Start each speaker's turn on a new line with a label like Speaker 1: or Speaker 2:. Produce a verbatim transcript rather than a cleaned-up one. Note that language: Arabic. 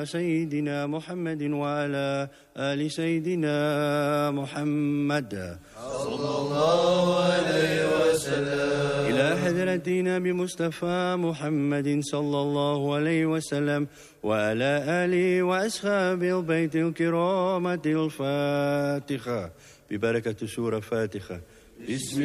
Speaker 1: سيدنا محمد وعلى آل سيدنا محمد
Speaker 2: صلى الله عليه وسلم.
Speaker 1: إلى حضرة نبي مصطفى محمد صلى الله عليه وسلم وعلى آله وأصحاب البيت الكرامة الفاتحة ببركة سورة فاتحة. بسم